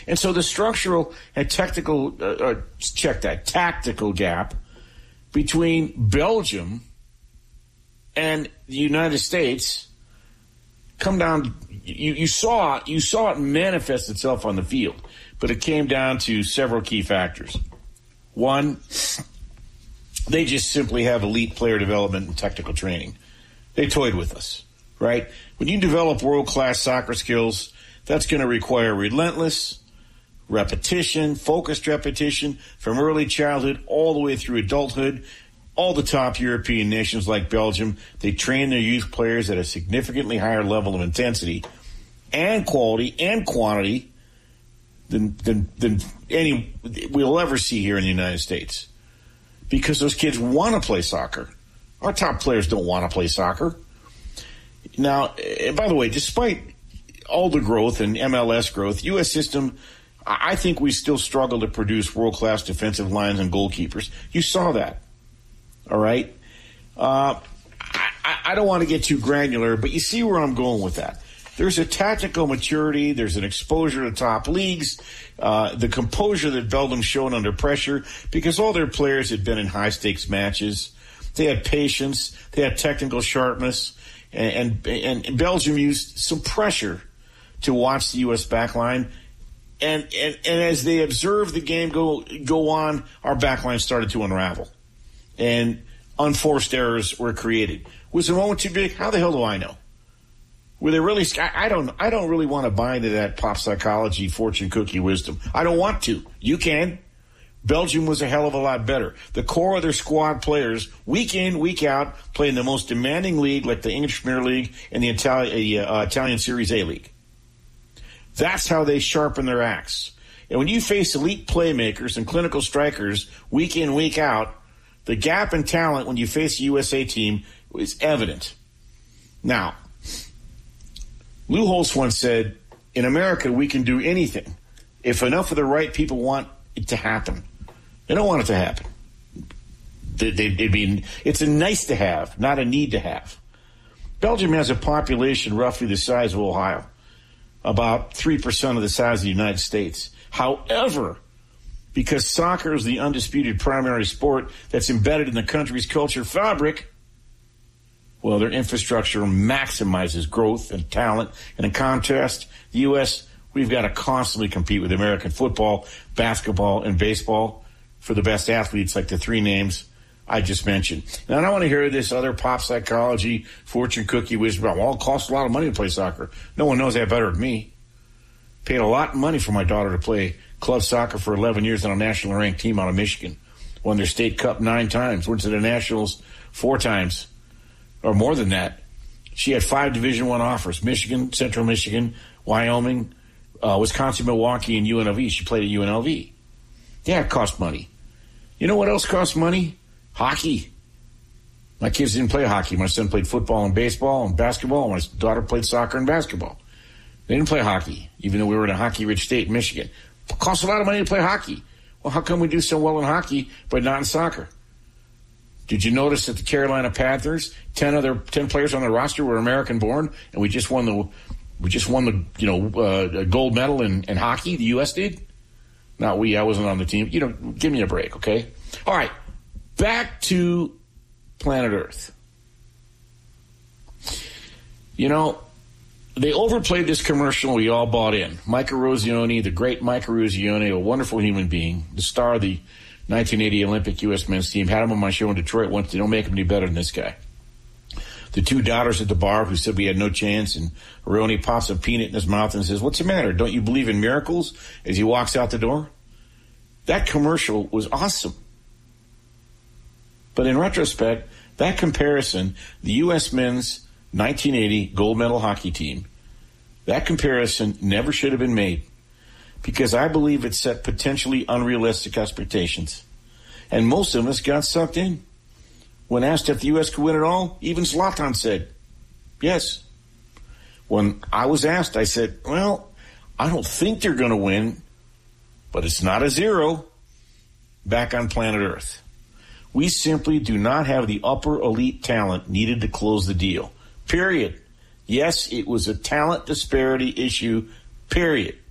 And so the structural and tactical gap between Belgium and the United States come down. You saw it manifest itself on the field, but it came down to several key factors. One, they just simply have elite player development and technical training. They toyed with us, right? When you develop world-class soccer skills, that's going to require relentless repetition, focused repetition from early childhood all the way through adulthood. All the top European nations like Belgium, they train their youth players at a significantly higher level of intensity and quality and quantity than any we'll ever see here in the United States. Because those kids want to play soccer. Our top players don't want to play soccer. Now, and by the way, despite all the growth and MLS growth, U.S. system, I think we still struggle to produce world-class defensive lines and goalkeepers. You saw that. All right? I don't want to get too granular, but you see where I'm going with that. There's a tactical maturity. There's an exposure to top leagues. The composure that Belgium showed under pressure, because all their players had been in high-stakes matches. They had patience. They had technical sharpness. And Belgium used some pressure to watch the U.S. backline. And as they observed the game go on, our backline started to unravel. And unforced errors were created. Was the moment too big? How the hell do I know? Were they really? I don't really want to buy into that pop psychology, fortune cookie wisdom. I don't want to. You can. Belgium was a hell of a lot better. The core of their squad players, week in, week out, play in the most demanding league like the English Premier League and the Italian Series A League. That's how they sharpen their axe. And when you face elite playmakers and clinical strikers week in, week out, the gap in talent when you face a USA team is evident. Now, Lou Holtz once said, in America, we can do anything if enough of the right people want it to happen. They don't want it to happen. It's a nice to have, not a need to have. Belgium has a population roughly the size of Ohio, about 3% of the size of the United States. However, because soccer is the undisputed primary sport that's embedded in the country's culture fabric, well, their infrastructure maximizes growth and talent. And in contrast, the U.S., we've got to constantly compete with American football, basketball, and baseball for the best athletes like the three names I just mentioned. Now, I don't want to hear this other pop psychology, fortune cookie wisdom. Well, it costs a lot of money to play soccer. No one knows that better than me. Paid a lot of money for my daughter to play club soccer for 11 years on a national ranked team out of Michigan. Won their state cup 9 times. Went to the nationals 4 times. Or more than that. She had 5 Division I offers: Michigan, Central Michigan, Wyoming, Wisconsin, Milwaukee, and UNLV. She played at UNLV. Yeah, it cost money. You know what else costs money? Hockey. My kids didn't play hockey. My son played football and baseball and basketball. My daughter played soccer and basketball. They didn't play hockey, even though we were in a hockey-rich state, Michigan. It costs a lot of money to play hockey. Well, how come we do so well in hockey but not in soccer? Did you notice that the Carolina Panthers, 10 players on the roster were American-born, and we just won the gold medal in hockey? The U.S. did. Not we. I wasn't on the team. Give me a break, okay? All right, back to planet Earth. They overplayed this commercial. We all bought in. Mike Eruzione, the great Mike Eruzione, a wonderful human being, the star of the 1980 Olympic U.S. men's team, had him on my show in Detroit once. They don't make him any better than this guy. The 2 daughters at the bar who said we had no chance, and Aroni pops a peanut in his mouth and says, "What's the matter? Don't you believe in miracles?" as he walks out the door. That commercial was awesome. But in retrospect, that comparison, the U.S. men's 1980 gold medal hockey team, that comparison never should have been made, because I believe it set potentially unrealistic expectations. And most of us got sucked in. When asked if the U.S. could win it all, even Zlatan said, yes. When I was asked, I said, well, I don't think they're going to win, but it's not a zero. Back on planet Earth, we simply do not have the upper elite talent needed to close the deal. Period. Yes, it was a talent disparity issue. Period.